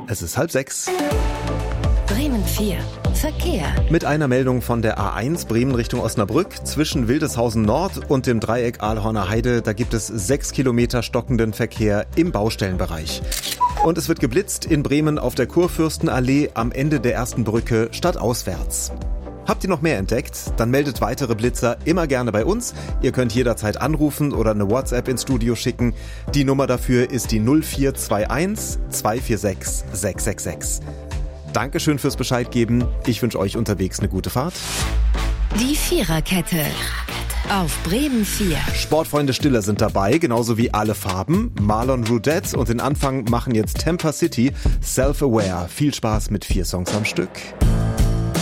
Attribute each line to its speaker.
Speaker 1: Es ist 5:30.
Speaker 2: Bremen 4. Verkehr.
Speaker 1: Mit einer Meldung von der A1 Bremen Richtung Osnabrück zwischen Wildeshausen Nord und dem Dreieck Aalhorner Heide. Da gibt es 6 Kilometer stockenden Verkehr im Baustellenbereich. Und es wird geblitzt in Bremen auf der Kurfürstenallee am Ende der ersten Brücke stadtauswärts. Habt ihr noch mehr entdeckt? Dann meldet weitere Blitzer immer gerne bei uns. Ihr könnt jederzeit anrufen oder eine WhatsApp ins Studio schicken. Die Nummer dafür ist die 0421 246 666. Dankeschön fürs Bescheid geben. Ich wünsche euch unterwegs eine gute Fahrt.
Speaker 2: Die Viererkette. Auf Bremen 4.
Speaker 1: Sportfreunde Stiller sind dabei, genauso wie alle Farben. Marlon Roudette und den Anfang machen jetzt Tampa City, Self-Aware. Viel Spaß mit 4 Songs am Stück.